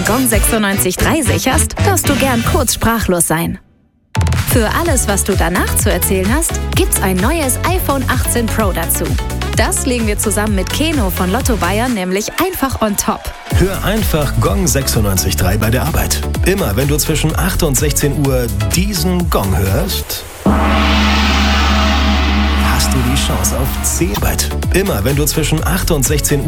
Gong 96.3 sicherst, darfst du gern kurz sprachlos sein. Für alles, was du danach zu erzählen hast, gibt's ein neues iPhone 18 Pro dazu. Das legen wir zusammen mit Keno von Lotto Bayern nämlich einfach on top. Hör einfach Gong 96.3 bei der Arbeit. Immer wenn du zwischen 8 und 16 Uhr diesen Gong hörst, hast du die Chance auf 10 Byte. Immer wenn du zwischen 8 und 16 Uhr